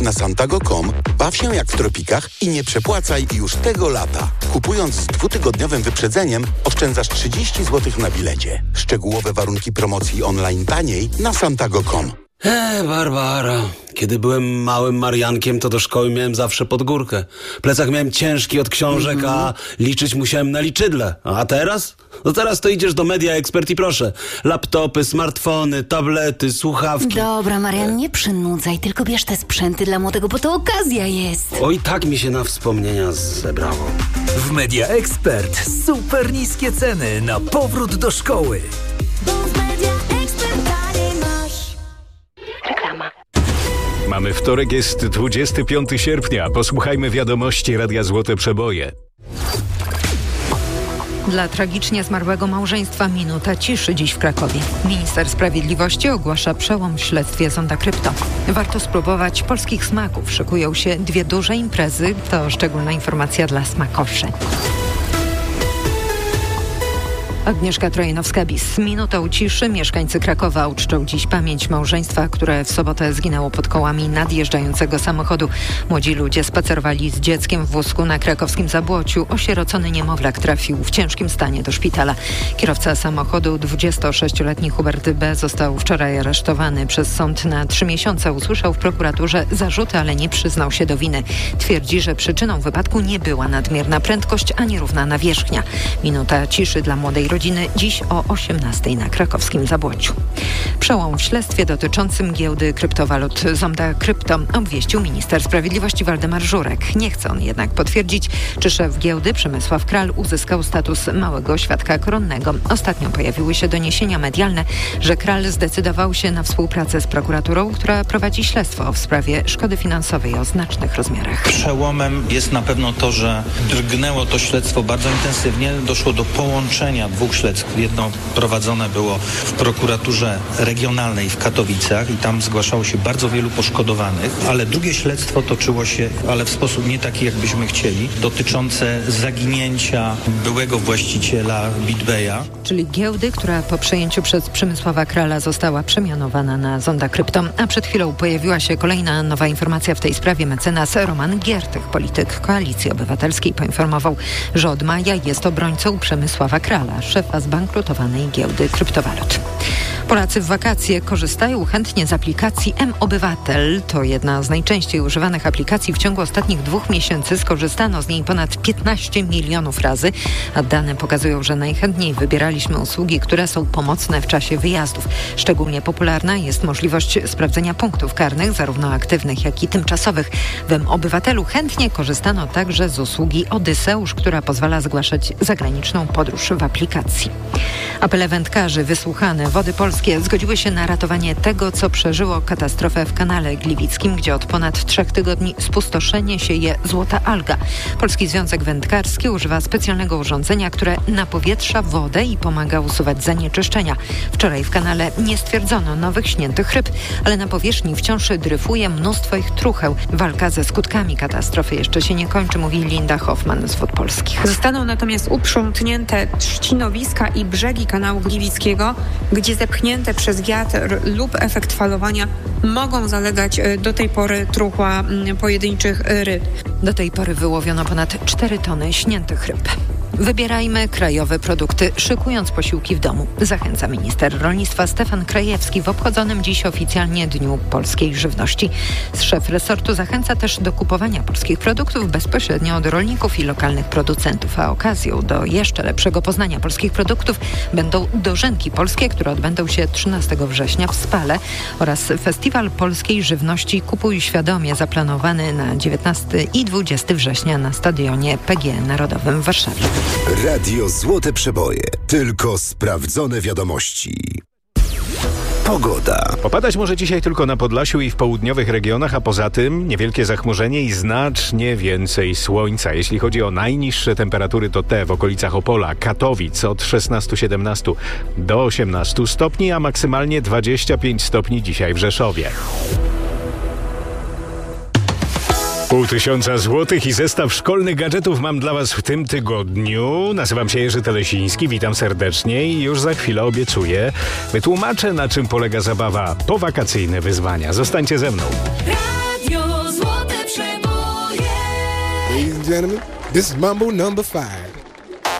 Na santago.com baw się jak w tropikach i nie przepłacaj już tego lata. Kupując z 2-tygodniowym wyprzedzeniem oszczędzasz 30 zł na bilecie. Szczegółowe warunki promocji online taniej na santago.com. Barbara, kiedy byłem małym Mariankiem, to do szkoły miałem zawsze pod górkę. Plecak miałem ciężki od książek, a liczyć musiałem na liczydle. A teraz? No teraz to idziesz do Media Expert i proszę. Laptopy, smartfony, tablety, słuchawki. Dobra, Marian, nie przynudzaj, tylko bierz te sprzęty dla młodego, bo to okazja jest. Oj, tak mi się na wspomnienia zebrało. W Media Expert super niskie ceny na powrót do szkoły. Mamy wtorek, jest 25 sierpnia. Posłuchajmy wiadomości Radia Złote Przeboje. Dla tragicznie zmarłego małżeństwa minuta ciszy dziś w Krakowie. Minister Sprawiedliwości ogłasza przełom w śledztwie Zonda Krypto. Warto spróbować polskich smaków. Szykują się 2 duże imprezy. To szczególna informacja dla smakoszy. Agnieszka Trojanowska-Bis. Minutą ciszy mieszkańcy Krakowa uczczą dziś pamięć małżeństwa, które w sobotę zginęło pod kołami nadjeżdżającego samochodu. Młodzi ludzie spacerowali z dzieckiem w wózku na krakowskim Zabłociu. Osierocony niemowlak trafił w ciężkim stanie do szpitala. Kierowca samochodu, 26-letni Hubert B., został wczoraj aresztowany przez sąd na 3 miesiące. Usłyszał w prokuraturze zarzuty, ale nie przyznał się do winy. Twierdzi, że przyczyną wypadku nie była nadmierna prędkość, a nierówna nawierzchnia. Minuta ciszy dla młodej rodziny dziś o 18:00 na krakowskim Zabłociu. Przełom w śledztwie dotyczącym giełdy kryptowalut Zonda Krypto obwieścił minister sprawiedliwości Waldemar Żurek. Nie chce on jednak potwierdzić, czy szef giełdy Przemysław Kral uzyskał status małego świadka koronnego. Ostatnio pojawiły się doniesienia medialne, że Kral zdecydował się na współpracę z prokuraturą, która prowadzi śledztwo w sprawie szkody finansowej o znacznych rozmiarach. Przełomem jest na pewno to, że drgnęło to śledztwo bardzo intensywnie. Doszło do połączenia 2 śledztw. Jedno prowadzone było w prokuraturze regionalnej w Katowicach i tam zgłaszało się bardzo wielu poszkodowanych, ale drugie śledztwo toczyło się, ale w sposób nie taki, jakbyśmy chcieli, dotyczące zaginięcia byłego właściciela BitBaya. Czyli giełdy, która po przejęciu przez Przemysława Krala została przemianowana na Zonda Krypto. A przed chwilą pojawiła się kolejna nowa informacja w tej sprawie. Mecenas Roman Giertych, polityk Koalicji Obywatelskiej, poinformował, że od maja jest obrońcą Przemysława Krala, szefa zbankrutowanej giełdy kryptowalut. Polacy w wakacje korzystają chętnie z aplikacji mObywatel. To jedna z najczęściej używanych aplikacji. W ciągu ostatnich 2 miesięcy skorzystano z niej ponad 15 milionów razy, a dane pokazują, że najchętniej wybieraliśmy usługi, które są pomocne w czasie wyjazdów. Szczególnie popularna jest możliwość sprawdzenia punktów karnych, zarówno aktywnych, jak i tymczasowych. W mObywatelu chętnie korzystano także z usługi Odyseusz, która pozwala zgłaszać zagraniczną podróż w aplikacji. Apele wędkarzy wysłuchane. Wody Polskie zgodziły się na ratowanie tego, co przeżyło katastrofę w kanale Gliwickim, gdzie od ponad 3 tygodni spustoszenie sieje złota alga. Polski Związek Wędkarski używa specjalnego urządzenia, które napowietrza wodę i pomaga usuwać zanieczyszczenia. Wczoraj w kanale nie stwierdzono nowych śniętych ryb, ale na powierzchni wciąż dryfuje mnóstwo ich trucheł. Walka ze skutkami katastrofy jeszcze się nie kończy, mówi Linda Hoffman z Wód Polskich. Zostaną natomiast uprzątnięte trzcinowiska i brzegi kanału Gliwickiego, gdzie zepchnięte przez wiatr lub efekt falowania mogą zalegać do tej pory truchła pojedynczych ryb. Do tej pory wyłowiono ponad 4 tony śniętych ryb. Wybierajmy krajowe produkty, szykując posiłki w domu. Zachęca minister rolnictwa Stefan Krajewski w obchodzonym dziś oficjalnie Dniu Polskiej Żywności. Szef resortu zachęca też do kupowania polskich produktów bezpośrednio od rolników i lokalnych producentów, a okazją do jeszcze lepszego poznania polskich produktów będą dożynki polskie, które odbędą się 13 września w Spale oraz Festiwal Polskiej Żywności Kupuj Świadomie zaplanowany na 19 i 20 września na stadionie PGE Narodowym w Warszawie. Radio Złote Przeboje. Tylko sprawdzone wiadomości. Pogoda. Popadać może dzisiaj tylko na Podlasiu i w południowych regionach, a poza tym niewielkie zachmurzenie i znacznie więcej słońca. Jeśli chodzi o najniższe temperatury, to te w okolicach Opola, Katowic od 16-17 do 18 stopni, a maksymalnie 25 stopni dzisiaj w Rzeszowie. 500 złotych i zestaw szkolnych gadżetów mam dla Was w tym tygodniu. Nazywam się Jerzy Telesiński, witam serdecznie i już za chwilę obiecuję, wytłumaczę, na czym polega zabawa powakacyjne wyzwania. Zostańcie ze mną. Radio Ladies and gentlemen, this is Mambo number 5.